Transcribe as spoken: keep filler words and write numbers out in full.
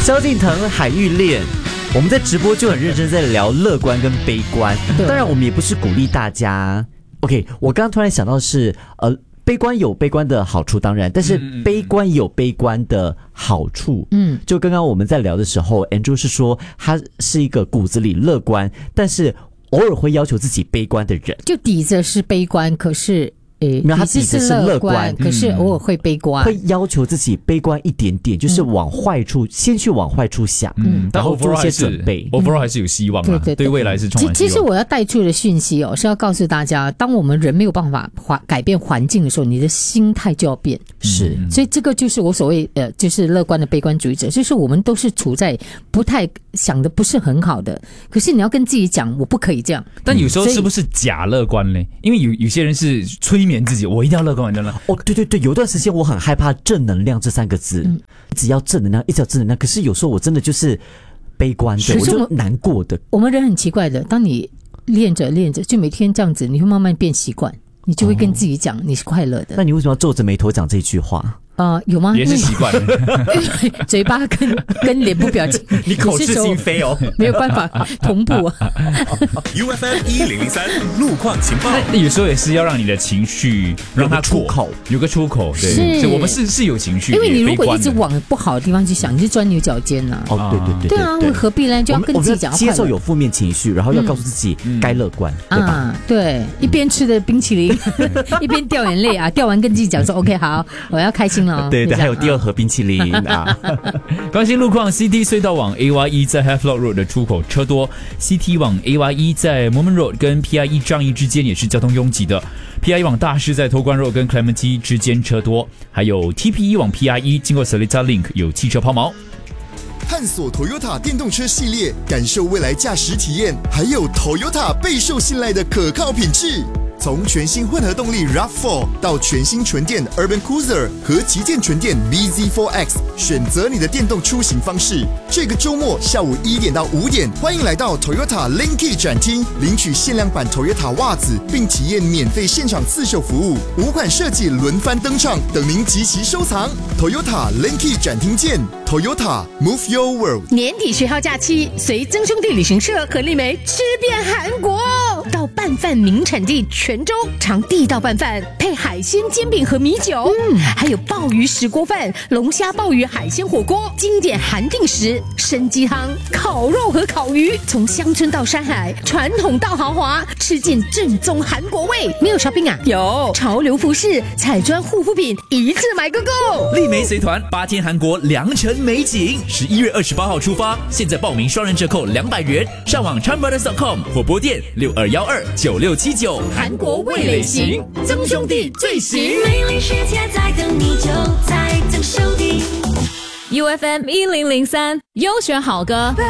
萧敬腾海芋恋，我们在直播就很认真在聊乐观跟悲观，当然我们也不是鼓励大家。OK， 我刚刚突然想到的是，呃，悲观有悲观的好处，当然，但是悲观有悲观的好处。嗯，就刚刚我们在聊的时候 ，Andrew 是说他是一个骨子里乐观，但是偶尔会要求自己悲观的人， 就底子是悲观，可是。诶， 没有，他底子是乐观， 可是偶尔会悲观， 会要求自己悲观一点点，就是往坏处，先去往坏处想， 嗯， 然后做一些准备 ，overall 还是有希望啊，对对，对未来是充满希望。 其实我要带出的讯息哦，是要告诉大家，当我们人没有办法环改变环境的时候，你的心态就要变， 是， 所以这个就是我所谓呃，就是乐观的悲观主义者，就是我们都是处在不太想的不是很好的，可是你要跟自己讲，我不可以这样。 但有时候是不是假乐观呢？因为有有些人是催眠自己，我一定要乐观，真的。 哦，对对对，有段时间我很害怕正能量这三个字，嗯、只要正能量，一直要正能量。可是有时候我真的就是悲观的，我就难过的。 我们人很奇怪的，当你练着练着，就每天这样子，你会慢慢变习惯，你就会跟自己讲、哦、你是快乐的。 那你为什么要皱着眉头讲这句话？ 呃，有吗？ 也是习惯了， 嘴巴跟跟脸部表情， 你口是心非哦， 没有办法同步。 U F M 一零零三路况情报， 那有时候也是要让你的情绪让它出口， 有个出口。对，所以我们是是有情绪， 因为你如果一直往不好的地方去想，你就钻牛角尖呐。 哦，对对对对啊，何必呢？就要跟自己讲， 接受有负面情绪，然后要告诉自己该乐观，对吧？ 对，一边吃的冰淇淋，一边掉眼泪啊，掉完跟自己讲说 OK 好，我要开心了。 对对，还有第二盒冰淇淋啊！ 关心路况 ，C T 隧道往 A Y E 在 Havelock Road 的出口车多 ，C T 往 A Y E 在 Moment Road 跟 P I E 仗义之间也是交通拥挤的 ，P I E 往大师在头关 Road 跟 Clementi 之间车多，还有 T P E 往 P I E 经过 Seletar Link 有汽车抛锚。 探索 Toyota 电动车系列，感受未来驾驶体验，还有 Toyota 备受信赖的可靠品质。从全新混合动力 RAV 四 到全新纯电 Urban Cruiser 和旗舰纯电 B Z 四 X， 选择你的电动出行方式。这个周末下午一点到五点，欢迎来到 Toyota Linky 展厅，领取限量版 Toyota 袜子，并体验免费现场刺绣服务，五款设计轮番登场，等您集齐收藏。Toyota Linky 展厅见 ，Toyota Move Your World。 年底十号假期，随曾兄弟旅行社和丽梅吃遍韩国，到拌饭名产地泉州尝地道拌饭，配海鲜煎饼和米酒，嗯，还有鲍鱼石锅饭、龙虾鲍鱼海鲜火锅，经典韩定食、参鸡汤、烤肉和烤鱼，从乡村到山海，传统到豪华，吃尽正宗韩国味。没有 shopping 啊？有潮流服饰、彩妆护肤品，一次买个够。 丽梅随团八天韩国良辰美景，十一月二十八号出发，现在报名双人折扣两百元，上网 charm brothers dot com 或拨电六二幺二九六七九。 韩国味蕾行，曾兄弟最行， 美丽世界在等你，就在曾兄弟。 U F M 一零零三优选好歌。